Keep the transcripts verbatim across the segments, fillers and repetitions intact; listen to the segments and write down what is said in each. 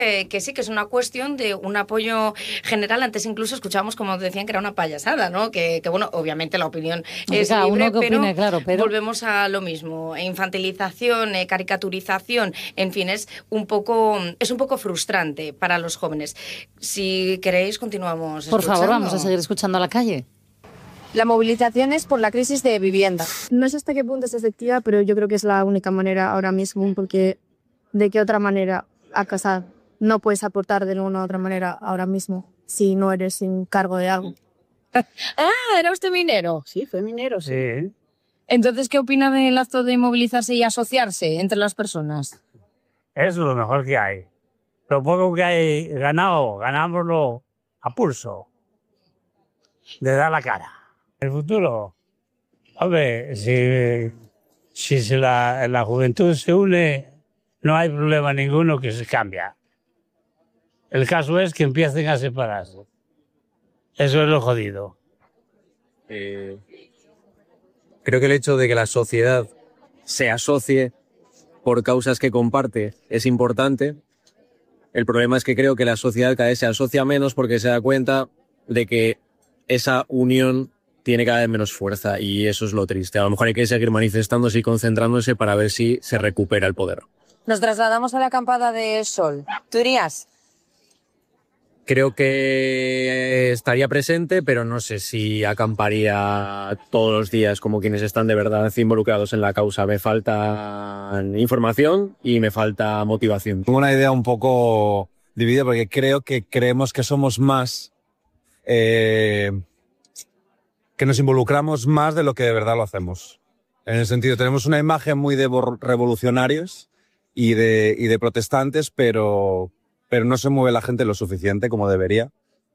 Eh, que sí, que es una cuestión de un apoyo general. Antes incluso escuchábamos como decían que era una payasada, ¿no? Que, que bueno, obviamente la opinión es cada libre, uno que pero, opine, claro, pero volvemos a lo mismo. Infantilización, eh, caricaturización, en fin, es un poco es un poco frustrante para los jóvenes. Si queréis, continuamos por escuchando. favor, vamos a seguir escuchando a la calle. La movilización es por la crisis de vivienda. No sé hasta qué punto es efectiva, pero yo creo que es la única manera ahora mismo, porque ¿de qué otra manera a casar? No puedes aportar de ninguna otra manera ahora mismo si no eres sin cargo de algo. Ah, ¿era usted minero? Sí, fue minero, sí. Sí. Entonces, ¿qué opina del acto de movilizarse y asociarse entre las personas? Eso es lo mejor que hay. Lo poco que hay ganado, ganámoslo a pulso. De dar la cara. El futuro, hombre, si, si se la, la juventud se une, no hay problema ninguno que se cambia. El caso es que empiecen a separarse. Eso es lo jodido. Eh, creo que el hecho de que la sociedad se asocie por causas que comparte es importante. El problema es que creo que la sociedad cada vez se asocia menos porque se da cuenta de que esa unión tiene cada vez menos fuerza y eso es lo triste. A lo mejor hay que seguir manifestándose y concentrándose para ver si se recupera el poder. Nos trasladamos a la acampada de Sol. ¿Tú irías? Creo que estaría presente, pero no sé si acamparía todos los días como quienes están de verdad involucrados en la causa. Me falta información y me falta motivación. Tengo una idea un poco dividida porque creo que creemos que somos más, eh, que nos involucramos más de lo que de verdad lo hacemos. En el sentido, tenemos una imagen muy de revolucionarios y de, y de protestantes, pero... pero no se mueve la gente lo suficiente como debería.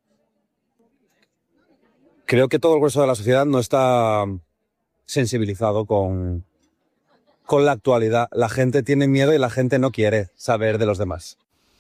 Creo que todo el grueso de la sociedad no está sensibilizado con, con la actualidad. La gente tiene miedo y la gente no quiere saber de los demás.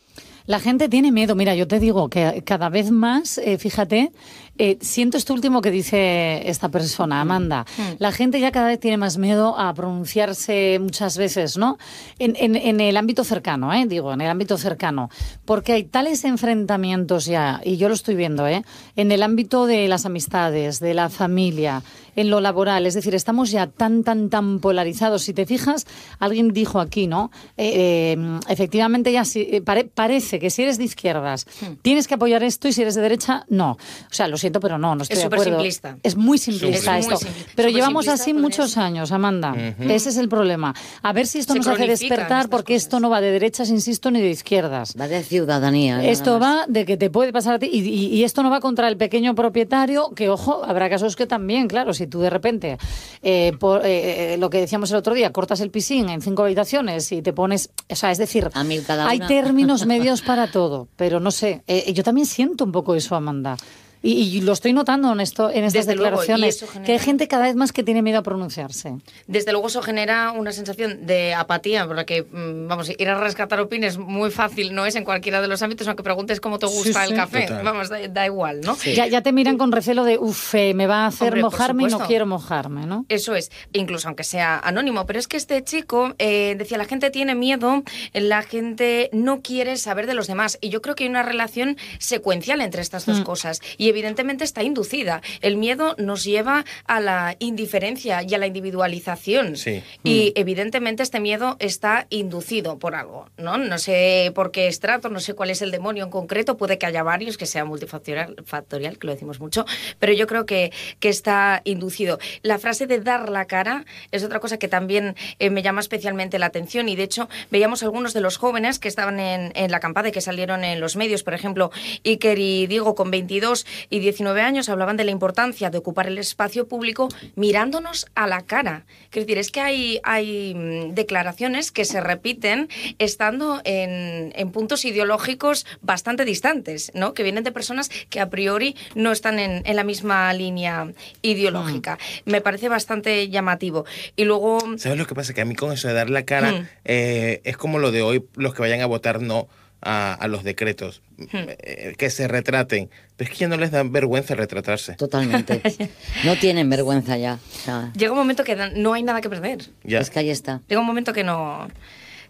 La gente tiene miedo. Mira, yo te digo que cada vez más, eh, fíjate, eh, siento esto último que dice esta persona, Amanda. Mm. La gente ya cada vez tiene más miedo a pronunciarse muchas veces, ¿no? En, en, en el ámbito cercano, ¿eh? Digo, en el ámbito cercano. Porque hay tales enfrentamientos ya, y yo lo estoy viendo, ¿eh? En el ámbito de las amistades, de la familia, en lo laboral. Es decir, estamos ya tan, tan, tan polarizados. Si te fijas, alguien dijo aquí, ¿no? Eh, eh, efectivamente ya si, eh, pare, parece que si eres de izquierdas hmm. tienes que apoyar esto y si eres de derecha, no. O sea, lo siento, pero no, no estoy es de acuerdo. Simplista. Es muy simplista es esto. muy simplista. Pero super llevamos simplista, así muchos ser. años, Amanda. Uh-huh. Ese es el problema. A ver si esto Se nos hace despertar, porque cosas. Esto no va de derechas, insisto, ni de izquierdas. Va de ciudadanía. Esto va de que te puede pasar a ti. Y, y, y esto no va contra el pequeño propietario, que, ojo, habrá casos que también, claro, si tú de repente, eh, por, eh, lo que decíamos el otro día, cortas el piscín en cinco habitaciones y te pones... O sea, es decir, a mí cada hay una. términos medios para todo, pero no sé. Eh, yo también siento un poco eso, Amanda. Y, y lo estoy notando en, esto, en estas Desde declaraciones, luego, genera... que hay gente cada vez más que tiene miedo a pronunciarse. Desde luego eso genera una sensación de apatía, por la que, vamos, ir a rescatar opiniones muy fácil no es en cualquiera de los ámbitos, aunque preguntes cómo te gusta sí, el sí, café, total. Vamos, da, da igual, ¿no? Sí. Ya, ya te miran con recelo de, uff, eh, me va a hacer Hombre, mojarme y no quiero mojarme, ¿no? Eso es, incluso aunque sea anónimo, pero es que este chico eh, decía, la gente tiene miedo, la gente no quiere saber de los demás, y yo creo que hay una relación secuencial entre estas dos mm. cosas, y evidentemente está inducida. El miedo nos lleva a la indiferencia y a la individualización. Sí. Y mm. evidentemente este miedo está inducido por algo, ¿no? No sé por qué estrato, no sé cuál es el demonio en concreto, puede que haya varios, que sea multifactorial, factorial, que lo decimos mucho, pero yo creo que, que está inducido. La frase de dar la cara es otra cosa que también eh, me llama especialmente la atención, y de hecho veíamos algunos de los jóvenes que estaban en, en la acampada y que salieron en los medios, por ejemplo, Iker y Diego con veintidós y diecinueve años, hablaban de la importancia de ocupar el espacio público mirándonos a la cara. Quiero decir, es que hay, hay declaraciones que se repiten estando en, en puntos ideológicos bastante distantes, ¿no? Que vienen de personas que a priori no están en, en la misma línea ideológica. Mm. Me parece bastante llamativo. Y luego... ¿Sabes lo que pasa? Que a mí con eso de dar la cara mm. eh, es como lo de hoy, los que vayan a votar no A, a los decretos, hmm. eh, que se retraten, pero es que ya no les dan vergüenza retratarse. Totalmente. No tienen vergüenza ya. O sea, llega un momento que no hay nada que perder. Ya. Es que ahí está. Llega un momento que no...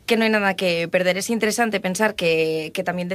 que no hay nada que perder. Es interesante pensar que, que también